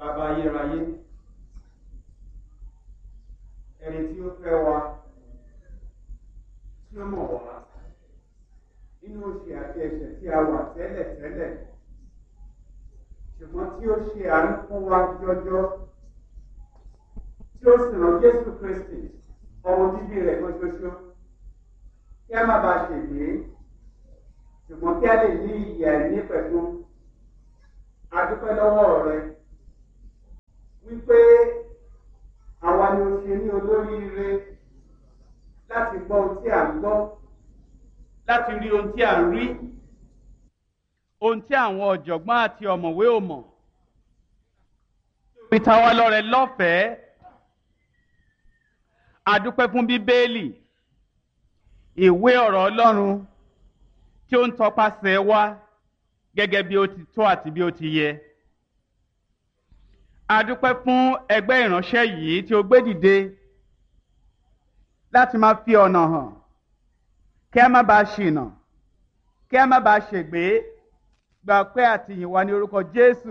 bàbá ayérayé, ẹni tí ó fẹ́ wa, tí ó mọ̀ wá nínú òṣì àti ẹ̀ṣẹ̀ tí a wà tẹ́lẹ̀tẹ́lẹ̀, ṣùgbọ́n tí ó ṣe àánú fún wa jọjọ, tí ó sì rán Jésù Kristi ọmọ bíbí rẹ̀ kan ṣoṣo, kí a má bàa ṣègbé, ṣùgbọ́n kí a lè ní ìyè àìnípẹ̀kun. A dúpẹ́ lọ́wọ́ rẹ wípé àwa ni o ṣe ní olóríire láti gbọ́ ohun tí à ń gbọ́, láti rí ohun tí à ń rí, ohun tí àwọn ọ̀jọ̀gbọ́n àti ọ̀mọ̀wé ò mọ̀. Fi ta wá lọ́rẹ lọ́fẹ̀ẹ́. A dúpẹ́ fún Bíbélì, ìwé ọ̀rọ̀ Ọlọ́run tí ó ń tọpasẹ̀ wa gẹ́gẹ́ bí ó ti tọ́ àti bí ó ti yẹ. A dúpẹ́ fún ẹgbẹ́ ìránṣẹ́ yìí tí ó gbé dìde láti máa fi ọ̀nà hàn, kí a má bàa ṣìnà, kí a má bàa ṣègbé. Gba ọpẹ́ àti ìyìn wa ní orúkọ Jésù.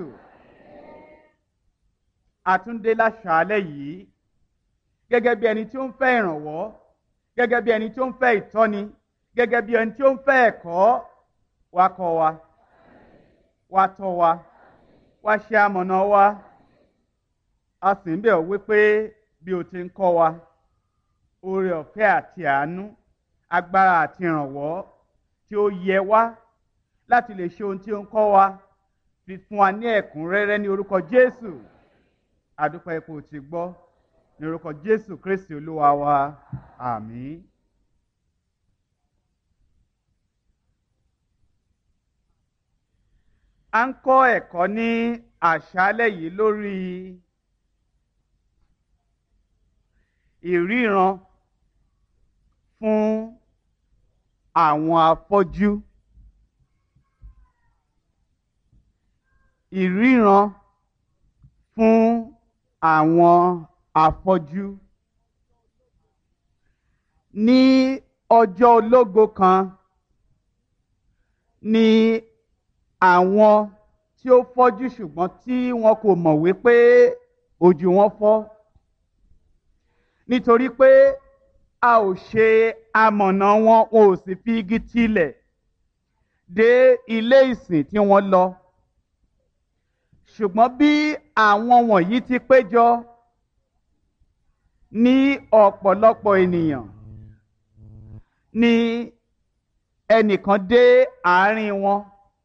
Àtúndé láṣàálẹ̀ yìí gẹ́gẹ́ bí ẹni tí ó ń fẹ́ ìrànwọ́, gẹ́gẹ́ bí ẹni tí ó ń fẹ́ ìtọ́ni, gẹ́gẹ́ bí ẹni tí ó ń fẹ́ ẹ̀kọ́. Wá kọ́ wa, wá tọ́ wa, wá ṣe amọ̀nà wa. A sì ń bẹ̀ ọ́ wípé bí o ti ń kọ́ wa, oore ọ̀fẹ́ àti àánú, agbára àti ìrànwọ́ tí ó yẹ wá láti lè ṣe ohun tí ó ń kọ́ wa, fi fún wa ní ẹ̀kúnrẹ́rẹ́ ní orúkọ Jésù. A dúpẹ́ ipò tí gbọ́ ní orúkọ Jésù Kristi Olúwa wa. Àmín. A ń kọ́ ẹ̀kọ́ ní àṣálẹ́ yìí lórí ìríran fún àwọn afọ́jú. Ìríran fún àwọn afọ́jú. Ní ọjọ́ ológo kan ni àwọn tí ó fọ́jú ṣùgbọ́n tí wọn kò mọ̀ wípé ojú wọn fọ́, nítorí pé a ò ṣe amọ̀nà wọn, wọn ò sì fi igi tilẹ̀ dé ilé ìsìn tí wọ́n lọ. Ṣùgbọ́n bí àwọn wọ̀nyí ti péjọ ní ọ̀pọ̀lọpọ̀ ènìyàn, ni ẹnìkan dé àárín wọn,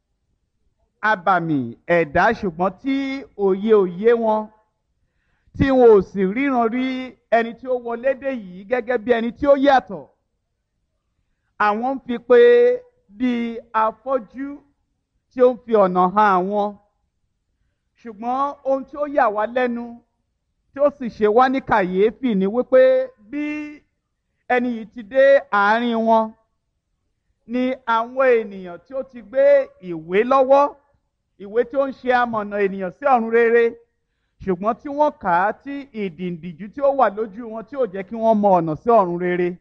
abàmì ẹ̀dá ṣùgbọ́n tí òye wọn, tí wọn ò sì ríran rí ẹni tí ó wọlé dé yìí gẹ́gẹ́ bí ẹni tí ó yàtọ̀. Àwọn ń fi pé bí afọ́jú tí ó ń fi ọ̀nà hàn àwọn. Ṣùgbọ́n ohun tí ó yà wá lẹ́nu, tí ó sì ṣe wá ní kàyéfì ni wípé bí ẹni yìí ti dé àárín wọn, ni àwọn ènìyàn tí ó ti gbé ìwé lọ́wọ́, ìwé tí ó ń ṣe amọ̀nà ènìyàn sí ọ̀run rere, ṣùgbọ́n tí wọ́n kà á tí ìdìǹdìjú tí ó wà lójú wọn tí ò jẹ́ kí wọ́n mọ ọ̀nà sí ọ̀run rere.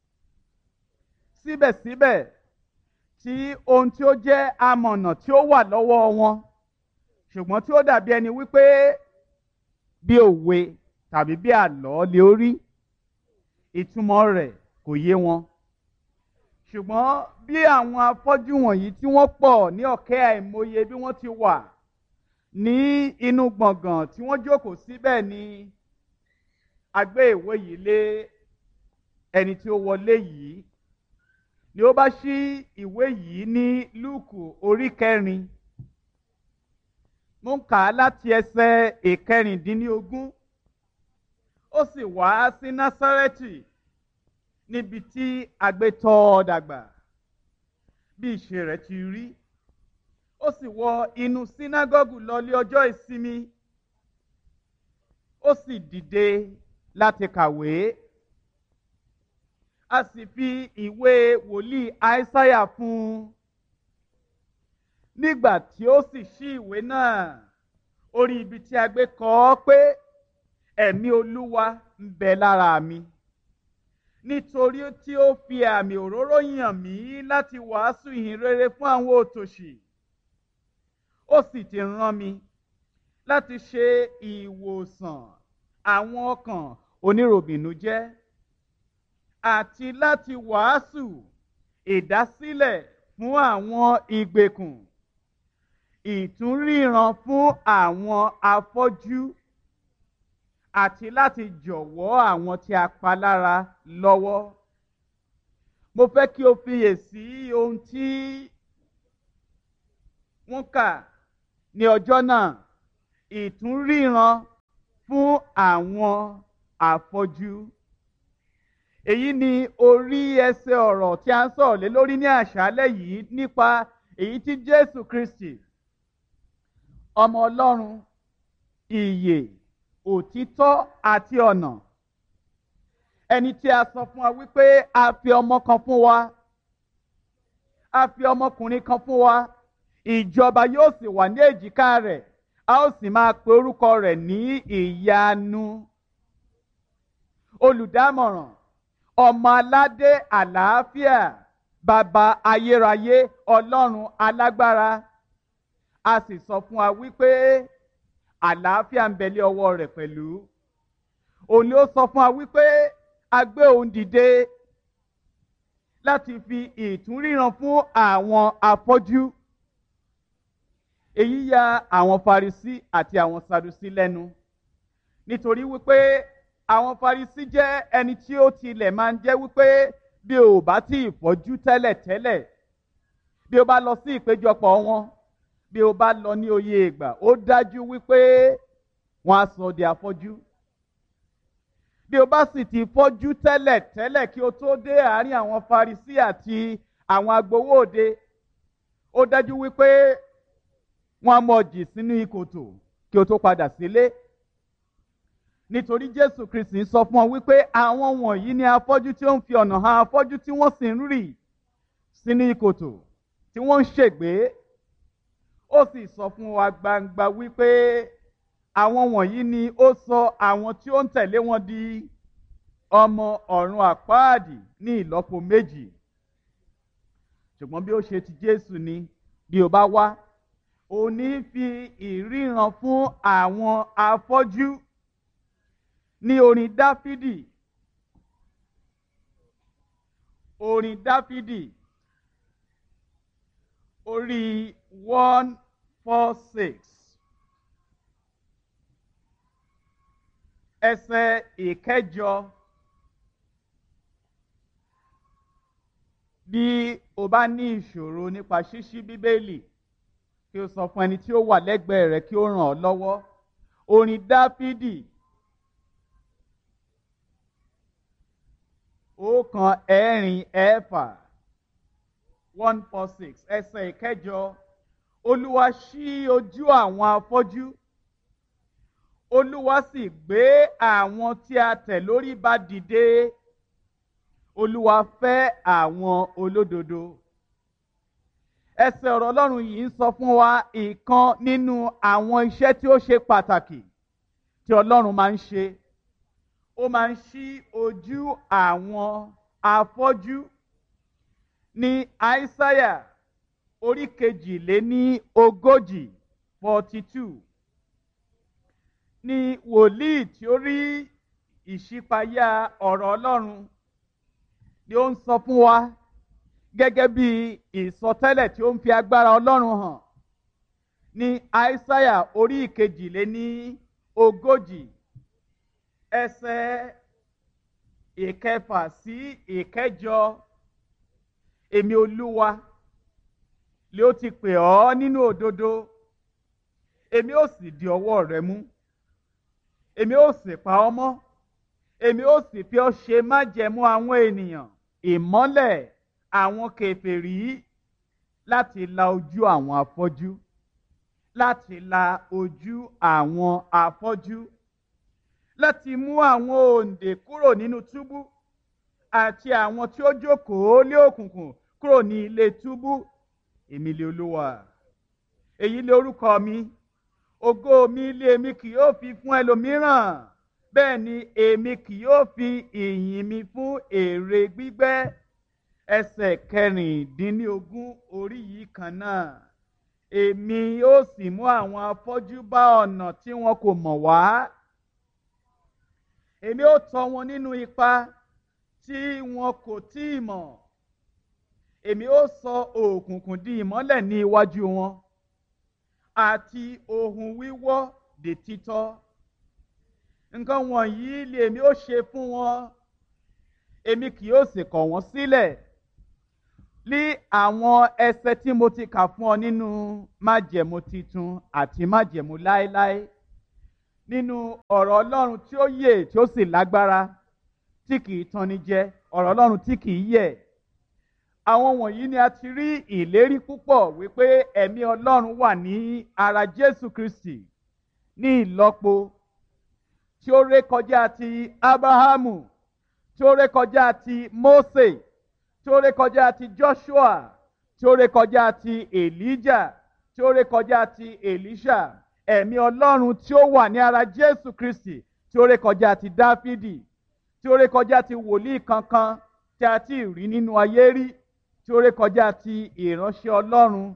Síbẹ̀síbẹ̀ tí ohun tí ó jẹ́ amọ̀nà tí ó wà lọ́wọ́ wọn, ṣùgbọ́n tí ó dàbí ẹni wípé bí òwe tàbí bí àlọ́ lè orí, ìtumọ̀ rẹ̀ kò yé wọn. Ṣùgbọ́n bí àwọn afọ́jú wọ̀nyí tí wọ́n pọ̀ ní ọ̀kẹ́ àìmọye bí wọ́n ti wà ní inú gbọ̀ngàn tí wọ́n jókòó síbẹ̀, ni a gbé ìwé yìí lé ẹni tí ó wọlé yìí, ni ó bá ṣí ìwé yìí ní Lúùkù orí 4. Mo ń kà á láti ẹsẹ̀ 16. Ó sì wá sí Násárẹ́tì, níbi tí a gbé tọ́ ọ dàgbà, bí ìṣe rẹ̀ ti rí. Ó sì wọ inú sínágọ́gù lọ lé ọjọ́ ìsinmi. Ó sì dìde láti kàwé. A sì fi ìwé wòlíì Áísáyà fún un. Nígbà tí ó sì ṣí ìwé náà, ó rí ibi tí a gbé kọ ọ́ pé ẹ̀mí Olúwa ń bẹ lára mi, nítorí tí ó fi àmì òróró yàn mí láti wàásù ìhìn rere fún àwọn òtòṣì. Ó sì ti rán mi láti ṣe ìwòsàn àwọn ọkàn oníròbìnújẹ́ àti láti wàásù ìdásílẹ̀ fún àwọn ìgbèkùn, ìtúnríran fún àwọn afọ́jú àti láti jọ̀wọ́ àwọn tí a pa lára lọ́wọ́. Mo fẹ́ kí o fiyèsí ohun tí wọ́n kà ní ọjọ́ náà, ìtúnríran fún àwọn afọ́jú. Èyí ni orí ẹsẹ̀ ọ̀rọ̀ tí a ń sọ̀rọ̀ lé lórí ní àṣálẹ́ yìí nípa èyí tí Jésù Kristi, ọmọ Ọlọ́run, ìyè, òtítọ́ àti ọ̀nà, ẹni tí a sọ fún wa wípé a fi ọmọ kan fún wa, a fi ọmọkùnrin kan fún wa, ìjọba yóò sì wà ní èjìká rẹ̀, a ó sì máa pe orúkọ rẹ̀ ní ìyanu, olùdámọ̀ràn, ọmọ aládé àlàáfíà, bàbá ayérayé, ọlọ́run alágbára. A sì sọ fún wa wípé àlàáfíà ń bẹ lé ọwọ́ rẹ̀ pẹ̀lú. Òun ni ó sọ fún wa wípé a gbé òun dìde láti fi ìtúnríran fún àwọn afọ́jú. Èyí ya àwọn Farisí àti àwọn Sadusí lẹ́nu, nítorí wípé àwọn Farisí jẹ́ ẹni tí ó tilẹ̀ máa ń jẹ́ wípé bí o bá tí ì fọ́jú tẹ́lẹ̀tẹ́lẹ̀, bí o bá lọ sí ìpéjọpọ̀ wọn, bí o bá lọ ní oyè ìgbà, ó dájú wípé wọ́n á sọ di afọ́jú. Bí o bá sì ti fọ́jú tẹ́lẹ̀tẹ́lẹ̀ kí o tó dé àárín àwọn Farisí àti àwọn agbowó òde, ó dájú wípé wọ́n á mọ̀ jì sínú ìkòtò kí o tó padà sílé. Nítorí Jésù Kristi sọ fún ọ wípé àwọn wọ̀nyí ni afọ́jú tí ó ń fi ọ̀nà hàn afọ́jú tí wọ́n sì ń rì sínú ìkòtò tí wọ́n ń ṣègbé. Ó sì sọ fún wa gbangba wípé àwọn wọ̀nyí ni ó sọ àwọn tí ó ń tẹ̀lé wọn di ọmọ ọ̀run àpáàdì ní ìlọ́po méjì. Ṣùgbọ́n bí ó ṣe ti Jésù ni, bí o bá wá, ó ní fi ìríran fún àwọn afọ́jú. Ní orin Dáfídì, orí 146, ẹsẹ̀ ìkẹjọ. Bí o bá ní ìṣòro nípa ṣíṣí Bíbélì, kí o sọ fún ẹni tí ó wà lẹ́gbẹ̀ẹ́ rẹ kí ó ràn ọ́ lọ́wọ́. Orin Dáfídì 146 ẹsẹ̀ ìkẹjọ. Olúwa ṣí ojú àwọn afọ́jú, Olúwa sì gbé àwọn tí a tẹ̀ lórí ba dìde. Olúwa fẹ́ àwọn olódodo. Ẹsẹ̀ ọ̀rọ̀ Ọlọ́run yìí ń sọ fún wa ìkan nínú àwọn iṣẹ́ tí ó ṣe pàtàkì tí Ọlọ́run máa ń ṣe. Ó máa ń ṣí ojú àwọn afọ́jú. Ní Aísáyà orí 42 42 ní wòlíì tí ó rí ìṣípayá ọ̀rọ̀ Ọlọ́run ni ó ń sọ fún wa gẹ́gẹ́ bí ìsọtẹ́lẹ̀ tí ó ń fi agbára Ọlọ́run hàn. Ní Aísáyà orí 42 ẹsẹ̀ 6 sí 8. Èmi Olúwa lé ó ti pè ọ́ nínú òdodo, èmi ó sì di ọwọ́ rẹ mú, èmi ó sì pa ọ́ mọ́, èmi ó sì fi ọ́ ṣe májẹ̀mú àwọn ènìyàn, ìmọ́lẹ̀ àwọn kèfèrí, láti la ojú àwọn afọ́jú, láti la ojú àwọn afọ́jú, láti mú àwọn òǹdè kúrò nínú túbú àti àwọn tí ó jókòó lé òkùnkùn kúrò ní ilé túbú. Èmi lé Olúwa, èyí lé orúkọ mi, ògo mi lé èmi kì yóò fi fún ẹlòmíràn, bẹ́ẹ̀ ni èmi kì yóò fi ìyìn mi fún èrè gbígbẹ́. Ẹsẹ̀ 16 orí yìí kan náà. èmi ó sì mú àwọn afọ́jú bá ọ̀nà tí wọn kò mọ̀ wá. Èmi ó tọ́ wọn nínú ipa tí wọn kò tíì mọ̀. Èmi ó sọ òkùnkùn di ìmọ́lẹ̀ ní iwájú wọn, àti ohun wíwọ́ di títọ́. Nǹkan wọ̀nyí lèmi ó ṣe fún wọn, èmi kì yóò sì kọ̀ wọ́n sílẹ̀. Ní àwọn ẹsẹ̀ tí mo ti kà fún ọ nínú májẹ̀mú titun àti májẹ̀mú láéláé, nínú ọ̀rọ̀ Ọlọ́run tí ó yè tí ó sì lágbára, tí kìí tanni jẹ, ọ̀rọ̀ Ọlọ́run tí kìí yẹ̀. Àwọn wọ̀nyí ni a ti rí ìlérí púpọ̀ wípé ẹ̀mí Ọlọ́run wà ní ara Jésù Kristi ní ìlọ́po tí ó rékọjá ti Ábráhámù, tí ó rékọjá ti Mósè, tí ó rékọjá ti Joshua, tí ó rékọjá ti Èlíjà, tí ó rékọjá ti Èlíṣà. Ẹ̀mí Ọlọ́run tí ó wà ní ara Jésù Kristi, tí ó rékọjá ti Dáfídì, tí ó rékọjá ti wòlíì kankan tí a ti rí nínú ayé rí, tí ó rékọjá ti ìránṣẹ́ Ọlọ́run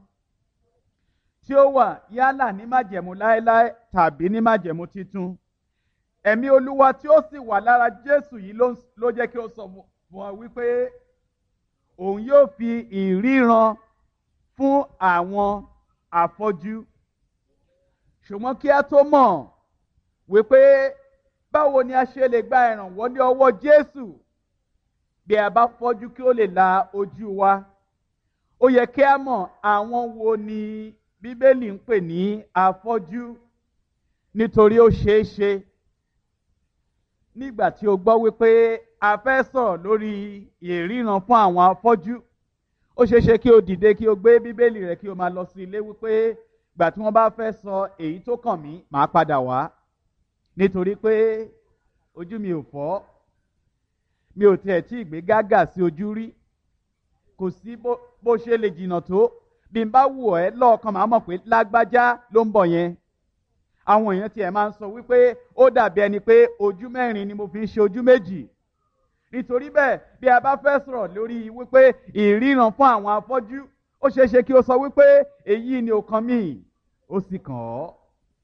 tí ó wà yálà ní májẹ̀mú láéláé tàbí ní májẹ̀mú titun. Ẹ̀mí Olúwa tí ó sì wà lára Jésù yìí ló jẹ́ kí ó sọ fún wa wípé òun yóò fi ìríran fún àwọn afọ́jú. Ṣùgbọ́n kí a tó mọ̀ wípé báwo ni a ṣe lè gba ìrànwọ́ ní ọwọ́ Jésù bí a bá fọ́jú kí ó lè la ojú wa, ó yẹ kí a mọ̀ àwọn wo ni Bíbélì ń pè ní afọ́jú, nítorí ó ṣeé ṣe nígbà tí o gbọ́ wípé a fẹ́ sọ̀rọ̀ lórí ìríran fún àwọn afọ́jú, ó ṣeé ṣe kí o dìde kí o gbé Bíbélì rẹ kí o máa lọ sí ilé wípé ìgbà tí wọ́n bá fẹ́ sọ èyí tó kàn mí màá padà wá, nítorí pé ojú mi ò fọ́, mi ò tiẹ̀ tí ì gbé gágà sí ojú rí, kò sí bó ṣe lè jìnnà tó, bí n bá wò ẹ́ lọ́ọ̀kan màá mọ̀ pé lágbájá ló ń bọ̀ yẹn. Àwọn èèyàn tiẹ̀ máa ń sọ wípé ó dàbí ẹni pé ojú mẹ́rin ni mo fi ń ṣe ojú méjì. Nítorí bẹ́ẹ̀ bí a bá fẹ́ sọ̀rọ̀ lórí wípé ìríran fún àwọn afọ́jú, ó ṣeé ṣe kí o sọ wípé èyí ni ó kàn mí, ó sì kàn ọ́.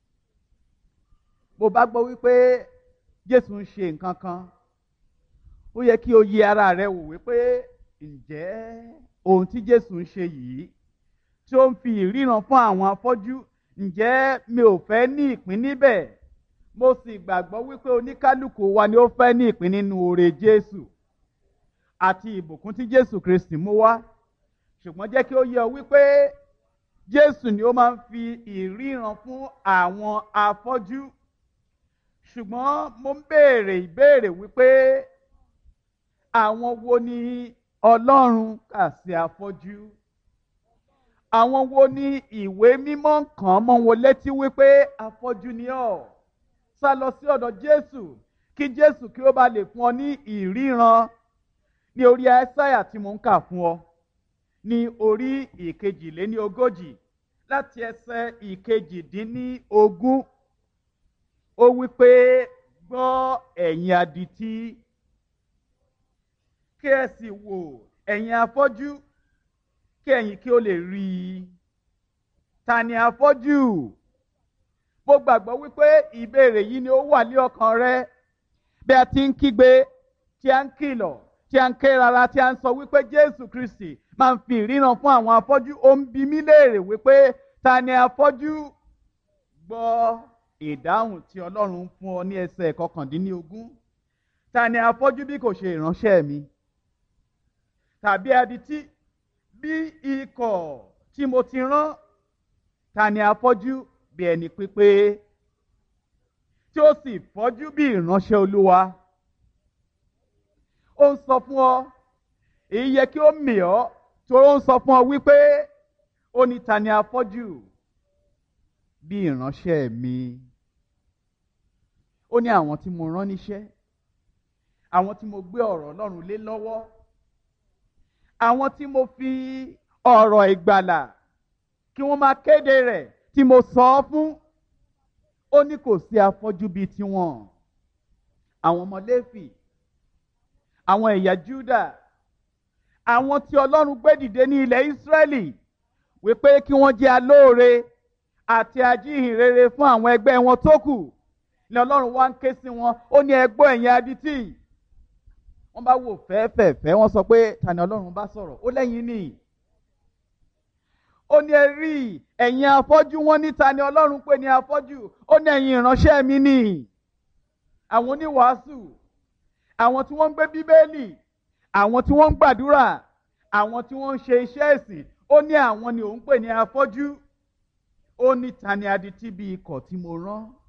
Bó bá gbọ́ wípé Jésù ń ṣe nǹkan kan, ó yẹ kí o yẹ ara rẹ wò wípé ǹjẹ́ ohun tí Jésù ń ṣe yìí tí ó ń fi ìríran fún àwọn afọ́jú, ǹjẹ́ mi ò fẹ́ ní ìpín níbẹ̀? Mo sì gbàgbọ́ wípé oníkálùkù wa ni ó fẹ́ ní ìpín nínú oore Jésù àti ìbùkún tí Jésù Kristi mú wá. Ṣùgbọ́n jẹ́ kí ó yé ọ wípé Jésù ni ó máa ń fi ìríran fún àwọn afọ́jú. Ṣùgbọ́n mo ń béèrè ìbéèrè wípé àwọn wo ni Ọlọ́run kà sí afọ́jú? Àwọn wo ni ìwé mímọ́ kàn mọ́ wọn létí wípé afọ́jú ni ọ́? Sá lọ sí ọ̀dọ̀ Jésù kí Jésù kí ó bá lè fún ọ ní ìríran. Ní orí Áísáyà tí mo ń kà fún ọ, ní orí 42 láti ẹsẹ̀ 18, ó wípé gbọ́ ẹ̀yin adití, kí ẹ sì wò ẹ̀yin afọ́jú, kí ẹ̀yin kí ó lè rí i. Ta ni afọ́jú? Mo gbàgbọ́ wípé ìbéèrè yìí ni ó wà ní ọkàn rẹ bí a ti ń kígbe, tí a ń kìlọ̀, tí a ń ké rara, tí a ń sọ wípé Jésù Kristi máa ń fi ìríran fún àwọn afọ́jú. Ó ń bi mí léèrè wípé ta ni afọ́jú? Gbọ́ ìdáhùn tí Ọlọ́run ń fún ọ ní ẹsẹ̀ 19. Ta ni afọ́jú bí kò ṣe ìránṣẹ́ mi? Tàbí adití bí ikọ̀ tí mo ti rán? Ta ni afọ́jú bí ẹni pípé tí ó sì fọ́jú bí ìránṣẹ́ Olúwa? Ó ń sọ fún ọ, èyí yẹ kí ó mì ọ́, torí ó ń sọ fún ọ wípé ó ní ta ni afọ́jú bí ìránṣẹ́ mi? Ó ní àwọn tí mo rán níṣẹ́, àwọn tí mo gbé ọ̀rọ̀ Ọlọ́run lé lọ́wọ́, àwọn tí mo fi ọ̀rọ̀ ìgbàlà kí wọ́n máa kéde rẹ̀ tí mo sọ ọ́ fún. Ó ní kò sí afọ́jú bíi tiwọn. Àwọn ọmọ Léfì, àwọn ẹ̀yà Júdà, àwọn tí Ọlọ́run gbé dìde ní ilẹ̀ Ísírẹ́lì wípé kí wọ́n jẹ́ alóore àti ajíhìnrere fún àwọn ẹgbẹ́ wọn tó kù ni Ọlọ́run wá ń ké sí wọn. Ó ní ẹ gbọ́ ẹ̀yin adití. Wọ́n bá wò fẹ́ẹ́fẹ́ẹ́fẹ́, wọ́n sọ pé ta ni Ọlọ́run bá sọ̀rọ̀? Ó lẹ́yìn ni. Ó ní ẹ rí ẹ̀yin afọ́jú. Wọ́n ní ta ni Ọlọ́run pè ní afọ́jú? Ó ní ẹ̀yin ìránṣẹ́ mi ni. Àwọn oníwàásù, àwọn tí wọ́n ń gbé Bíbélì, àwọn tí wọ́n ń gbàdúrà, àwọn tí wọ́n ń ṣe iṣẹ́ ìsìn. Ó ní àwọn ni òun pè ní afọ́jú. Ó ní ta ni adití bí ikọ̀ tí mo rán?